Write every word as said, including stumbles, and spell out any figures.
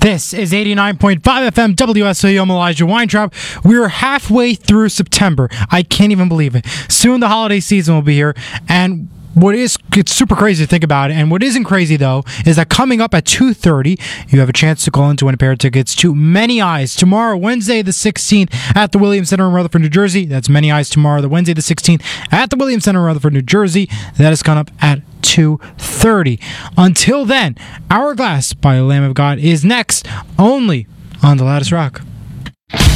This is eighty-nine point five F M W S O U. I'm Elijah Weintraub. We're halfway through September. I can't even believe it. Soon the holiday season will be here, and what is it's super crazy to think about it, and what isn't crazy though is that coming up at two thirty, you have a chance to call in to win a pair of tickets to Many Eyes tomorrow, Wednesday the sixteenth, at the Williams Center in Rutherford, New Jersey. That's Many Eyes tomorrow, the Wednesday the sixteenth, at the Williams Center in Rutherford, New Jersey. That is coming up at two thirty. Until then, Hourglass by the Lamb of God is next, only on The Loudest Rock.